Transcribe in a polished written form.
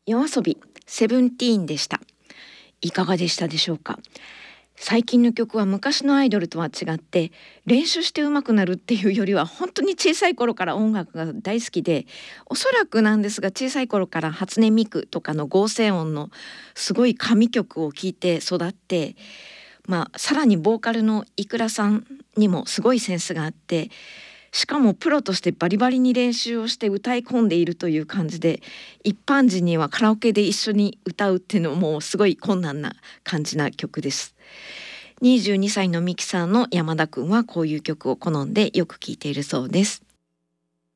夜遊びセブンティーンでした。いかがでしたでしょうか。最近の曲は昔のアイドルとは違って練習して上手くなるっていうよりは本当に小さい頃から音楽が大好きで、おそらくなんですが小さい頃から初音ミクとかの合成音のすごい神曲を聴いて育って、さらにボーカルのイクラさんにもすごいセンスがあって、しかもプロとしてバリバリに練習をして歌い込んでいるという感じで、一般人にはカラオケで一緒に歌うっていうのもすごい困難な感じな曲です。22歳のミキさんの山田くんはこういう曲を好んでよく聴いているそうです。